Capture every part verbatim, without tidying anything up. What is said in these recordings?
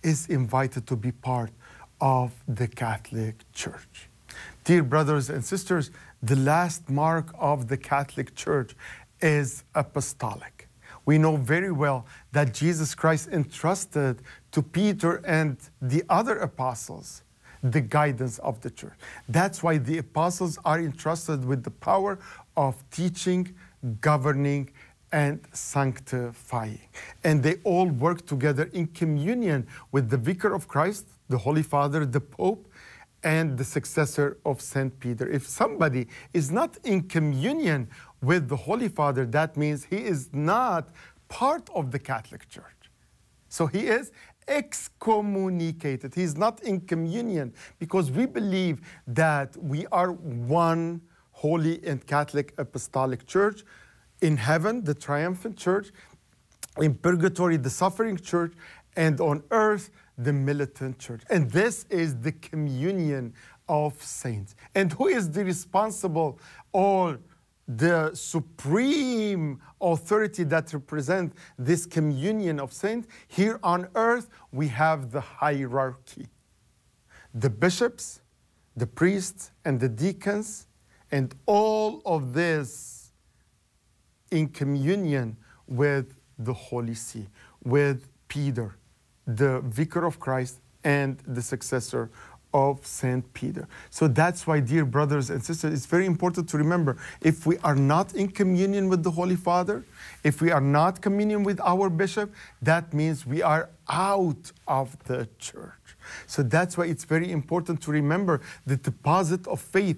is invited to be part of the Catholic Church. Dear brothers and sisters, the last mark of the Catholic Church is apostolic. We know very well that Jesus Christ entrusted to Peter and the other apostles the guidance of the church. That's why the apostles are entrusted with the power of teaching, governing, and sanctifying. And they all work together in communion with the Vicar of Christ, the Holy Father, the Pope, and the successor of Saint Peter. If somebody is not in communion with the Holy Father, that means he is not part of the Catholic Church. So he is excommunicated. He's not in communion, because we believe that we are one holy and Catholic apostolic church. In heaven, the triumphant church; in purgatory, the suffering church; and on earth, the militant church. And this is the communion of saints. And who is the responsible or the supreme authority that represents this communion of saints? Here on earth, we have the hierarchy. The bishops, the priests, and the deacons, and all of this in communion with the Holy See, with Peter, the Vicar of Christ and the successor of Saint Peter. So that's why, dear brothers and sisters, it's very important to remember, if we are not in communion with the Holy Father, if we are not communion with our bishop, that means we are out of the church. So that's why it's very important to remember the deposit of faith,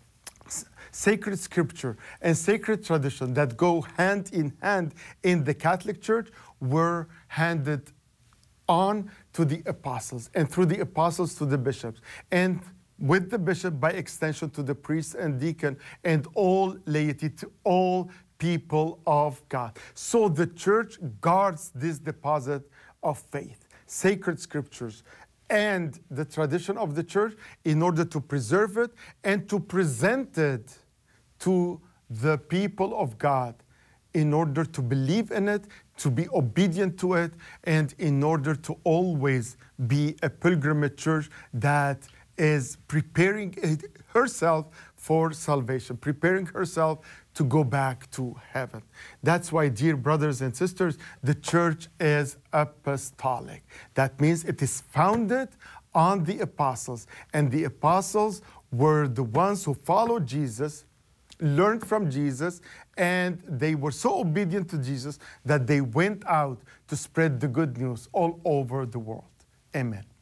sacred scripture, and sacred tradition that go hand in hand in the Catholic Church were handed on to the apostles, and through the apostles to the bishops, and with the bishop, by extension, to the priest and deacon, and all laity, to all people of God. So the church guards this deposit of faith, sacred scriptures, and the tradition of the church in order to preserve it and to present it to the people of God, in order to believe in it, to be obedient to it, and in order to always be a pilgrimage church that is preparing it, herself for salvation, preparing herself to go back to heaven. That's why, dear brothers and sisters, the church is apostolic. That means it is founded on the apostles, and the apostles were the ones who followed Jesus, learned from Jesus, and they were so obedient to Jesus that they went out to spread the good news all over the world. Amen.